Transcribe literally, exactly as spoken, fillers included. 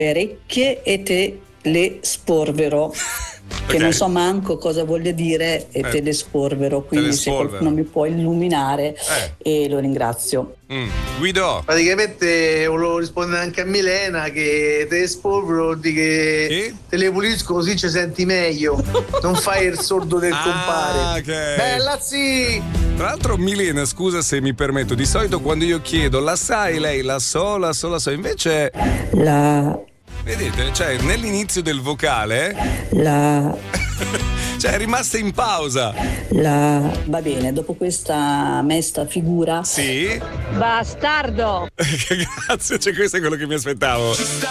orecchie e te le sporvero. Che Ok. non so manco cosa voglia dire e Eh. te le sporvero, quindi se Telespolvero. qualcuno mi può illuminare Eh. e lo ringrazio. Mm. Guido. Praticamente volevo rispondere anche a Milena che te spolvero di che Sì? te le pulisco così ci senti meglio. Non fai il sordo del Ah, compare. ok. Bella sì! Tra l'altro, Milena, scusa se mi permetto, di solito quando io chiedo la sai lei, la so, la so, la so, invece La, vedete, cioè nell'inizio del vocale, la, cioè è rimasta in pausa. la. Va bene, dopo questa mesta figura. Sì. Bastardo! Grazie, cioè questo è quello che mi aspettavo.